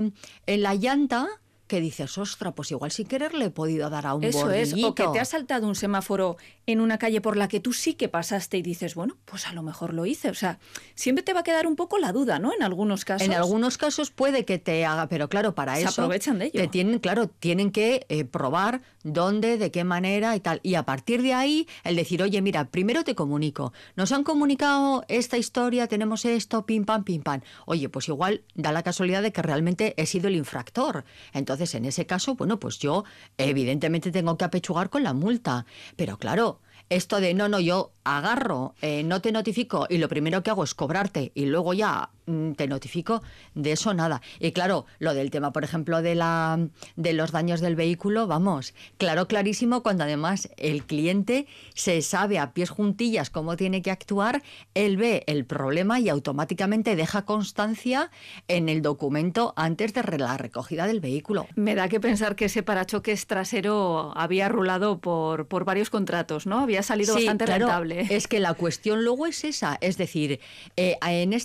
la llanta, que dices, ostras, pues igual sin querer le he podido dar a un Eso bordillito. es, o que te has saltado un semáforo en una calle por la que tú sí que pasaste y dices, bueno, pues a lo mejor lo hice. O sea, siempre te va a quedar un poco la duda, ¿no? En algunos casos. En algunos casos puede que te haga, pero claro, para se eso aprovechan de ello. tienen que probar dónde, de qué manera y tal. Y a partir de ahí, el decir, oye, mira, primero te comunico. Nos han comunicado esta historia, tenemos esto, pim, pam, pim, pam. Oye, pues igual da la casualidad de que realmente he sido el infractor. Entonces, en ese caso, bueno, pues yo evidentemente tengo que apechugar con la multa. Pero claro, esto de no, yo agarro, no te notifico y lo primero que hago es cobrarte y luego ya te notifico, de eso nada. Y claro, lo del tema, por ejemplo, de los daños del vehículo, vamos, clarísimo, cuando además el cliente se sabe a pies juntillas cómo tiene que actuar, él ve el problema y automáticamente deja constancia en el documento antes de la recogida del vehículo. Me da que pensar que ese parachoques trasero había rulado por varios contratos, ¿no? Había salido bastante rentable. Es que la cuestión luego es esa, es decir, en